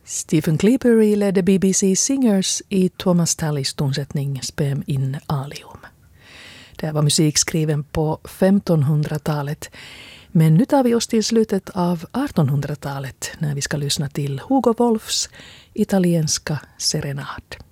Stephen Cleabury ledde BBC Singers i Thomas Tallis tonsättning Spem in alium. Det var musik skriven på 1500-talet, men nu tar vi oss till slutet av 1800-talet när vi ska lyssna till Hugo Wolfs italienska serenad.